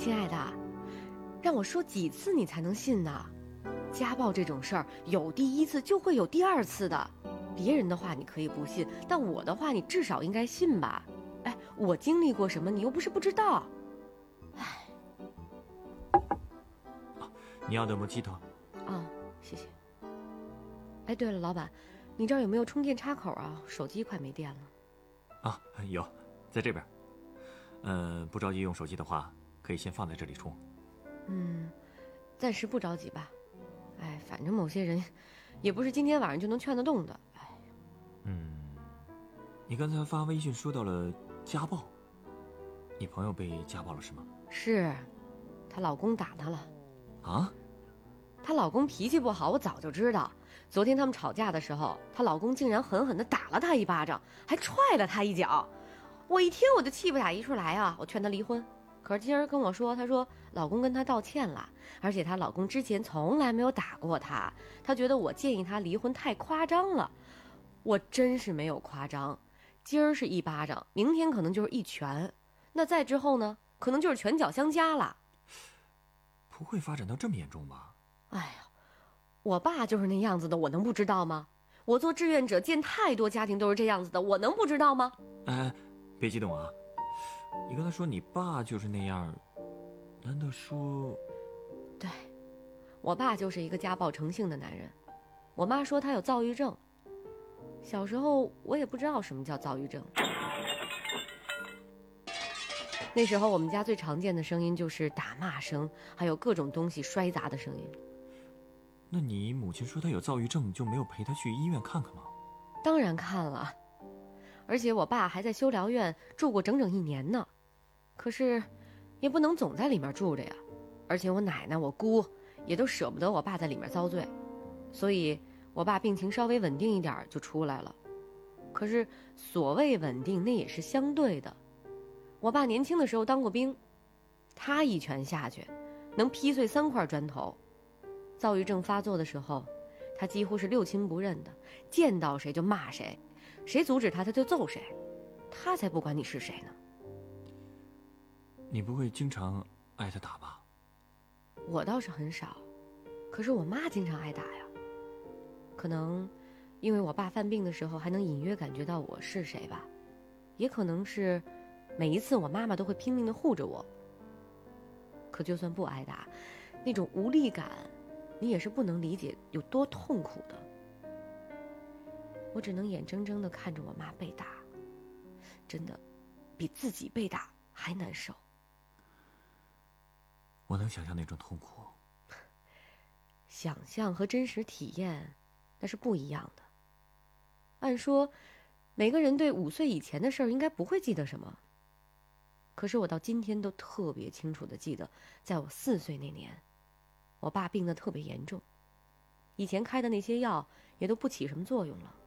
亲爱的，让我说几次你才能信呢？家暴这种事儿，有第一次就会有第二次的。别人的话你可以不信，但我的话你至少应该信吧？哎，我经历过什么，你又不是不知道。哎， 你要的莫吉托。 哦，谢谢。哎，对了，老板，你这儿有没有充电插口啊？手机快没电了。 啊，有，在这边。不着急用手机的话，可以先放在这里充。 暂时不着急吧。哎，反正某些人，也不是今天晚上就能劝得动的。哎， 你刚才发微信说到了家暴，你朋友被家暴了是吗？ 是，她老公打她了。 啊？ 她老公脾气不好，我早就知道。昨天他们吵架的时候，她老公竟然狠狠地打了她一巴掌，还踹了她一脚。我一听我就气不打一处来啊！我劝她离婚，可是今儿跟我说，她说老公跟她道歉了，而且她老公之前从来没有打过她，她觉得我建议她离婚太夸张了。我真是没有夸张，今儿是一巴掌，明天可能就是一拳，那再之后呢，可能就是拳脚相加了。 不会发展到这么严重吧？ 哎呀，我爸就是那样子的，我能不知道吗？我做志愿者见太多家庭都是这样子的，我能不知道吗？ 哎，别激动啊！你刚才说你爸就是那样，难道说…… 对，我爸就是一个家暴成性的男人。我妈说他有躁郁症，小时候我也不知道什么叫躁郁症。那时候我们家最常见的声音就是打骂声，还有各种东西摔砸的声音。 那你母亲说她有躁郁症，就没有陪她去医院看看吗？ 当然看了，而且我爸还在修疗院住过整整1年呢。可是也不能总在里面住着呀，而且我奶奶我姑也都舍不得我爸在里面遭罪，所以我爸病情稍微稳定一点就出来了。可是所谓稳定，那也是相对的。我爸年轻的时候当过兵，他一拳下去能劈碎3块砖头。躁郁症发作的时候，他几乎是六亲不认的，见到谁就骂谁，谁阻止他他就揍谁，他才不管你是谁呢。 你不会经常挨他打吧？ 我倒是很少，可是我妈经常挨打呀。可能因为我爸犯病的时候还能隐约感觉到我是谁吧，也可能是每一次我妈妈都会拼命地护着我。可就算不挨打，那种无力感你也是不能理解有多痛苦的。我只能眼睁睁地看着我妈被打，真的比自己被打还难受。 我能想象那种痛苦。 想象和真实体验那是不一样的。按说每个人对5岁以前的事儿应该不会记得什么，可是我到今天都特别清楚地记得，在我4岁那年，我爸病得特别严重，以前开的那些药也都不起什么作用了。